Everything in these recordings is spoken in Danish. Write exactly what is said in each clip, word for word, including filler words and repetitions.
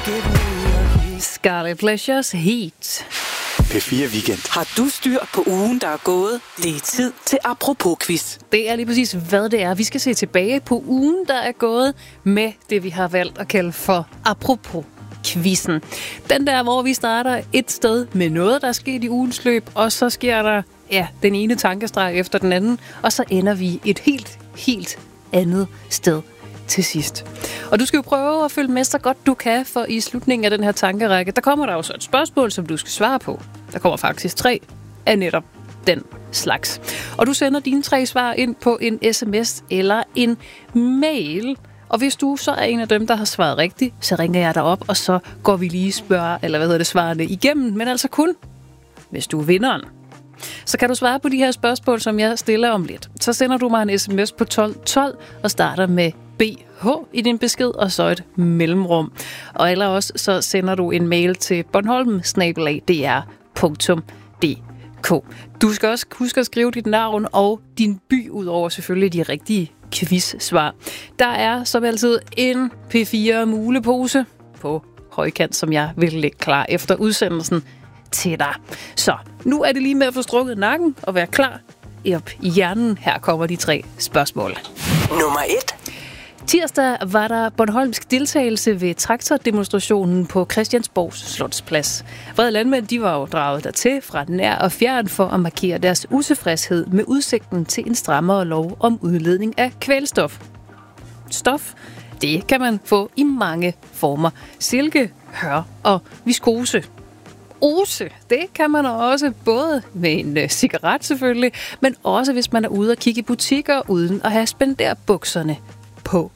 Scarlet Pleasures Heat. P fire Weekend. Har du styr på ugen, der er gået? Det er tid til Apropos-quiz. Det er lige præcis, hvad det er. Vi skal se tilbage på ugen, der er gået med det, vi har valgt at kalde for Apropos-quizzen. Den der, hvor vi starter et sted med noget, der er sket i ugens løb, og så sker der ja, den ene tankestreg efter den anden, og så ender vi et helt, helt andet sted til sidst. Og du skal jo prøve at følge med så godt du kan, for i slutningen af den her tankerække, der kommer der jo så et spørgsmål, som du skal svare på. Der kommer faktisk tre af netop den slags. Og du sender dine tre svar ind på en sms eller en mail. Og hvis du så er en af dem, der har svaret rigtigt, så ringer jeg dig op, og så går vi lige spørge, eller hvad hedder det, svarene igennem. Men altså kun, hvis du er vinderen. Så kan du svare på de her spørgsmål, som jeg stiller om lidt. Så sender du mig en sms på tolv tolv og starter med B H i din besked, og så et mellemrum. Og eller også så sender du en mail til bornholm snabel-a d r punktum d k. Du skal også huske at skrive dit navn og din by, ud over selvfølgelig de rigtige quiz-svar. Der er som altid en P fire mulepose på højkant, som jeg vil lægge klar efter udsendelsen til dig. Så nu er det lige med at få strukket nakken og være klar op i hjernen. Her kommer de tre spørgsmål. Nummer et. Tirsdag var der bornholmsk deltagelse ved traktordemonstrationen på Christiansborgs Slotsplads. Vrede landmænd de var jo draget dertil fra nær og fjern for at markere deres utilfredshed med udsigten til en strammere lov om udledning af kvælstof. Stof, det kan man få i mange former. Silke, hør og viskose. Ose, det kan man også både med en uh, cigaret selvfølgelig, men også hvis man er ude og kigge i butikker uden at have spenderbukserne på.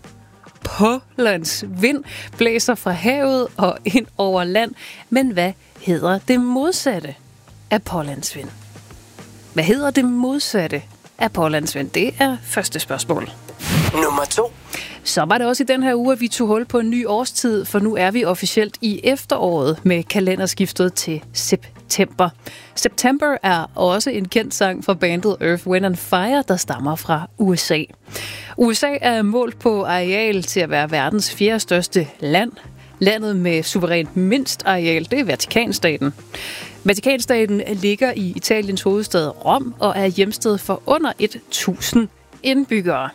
Pålands vind blæser fra havet og ind over land. Men hvad hedder det modsatte af pålandsvind? Hvad hedder det modsatte af pålandsvind? Det er første spørgsmål. Nummer to. Så var det også i den her uge, at vi tog hul på en ny årstid, for nu er vi officielt i efteråret med kalenderskiftet til september. September er også en kendt sang fra bandet Earth, Wind and Fire, der stammer fra U S A. U S A er målt på areal til at være verdens fjerde største land. Landet med suverænt mindst areal, det er Vatikanstaten. Vatikanstaten ligger i Italiens hovedstad Rom og er hjemsted for under tusind indbyggere.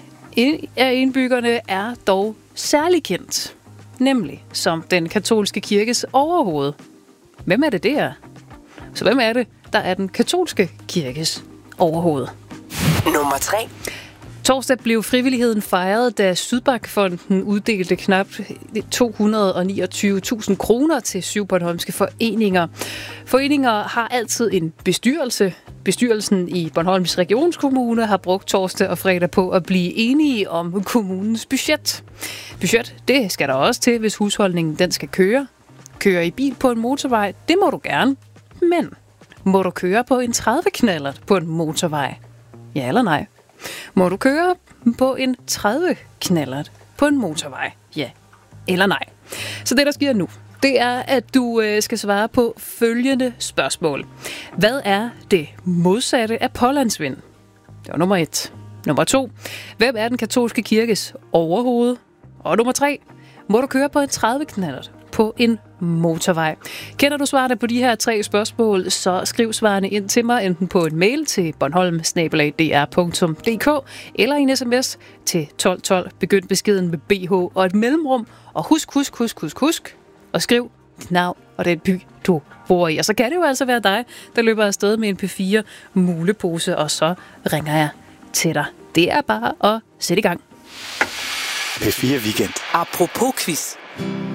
En af indbyggerne er dog særlig kendt, nemlig som den katolske kirkes overhoved. Hvem er det der? Så hvem er det, der er den katolske kirkes overhoved? Nummer tre. Torsdag blev frivilligheden fejret, da Sydbakfonden uddelte knap to hundrede og niogtyve tusind kroner til syv bornholmske foreninger. Foreninger har altid en bestyrelse. Bestyrelsen i Bornholms Regionskommune har brugt torsdag og fredag på at blive enige om kommunens budget. Budget, det skal der også til, hvis husholdningen den skal køre. Køre i bil på en motorvej, det må du gerne. Men må du køre på en tredive knallert på en motorvej? Ja eller nej? Må du køre på en tredive knallert på en motorvej? Ja eller nej? Så det, der sker nu, det er, at du øh, skal svare på følgende spørgsmål. Hvad er det modsatte af pålandsvind? Det var nummer et. Nummer to. Hvem er den katolske kirkes overhoved? Og nummer tre. Må du køre på en tredive knallert på en motorvej? Kender du svarene på de her tre spørgsmål, så skriv svarene ind til mig, enten på en mail til bornholm snabel-a d r punktum d k eller en sms til tolv tolv. Begynd beskeden med B H og et mellemrum. Og husk, husk, husk, husk, husk. Og skriv dit navn og den by, du bor i. Og så kan det jo altså være dig, der løber afsted med en P fire mulepose, og så ringer jeg til dig. Det er bare at sætte i gang. P fire Weekend. Apropos quiz.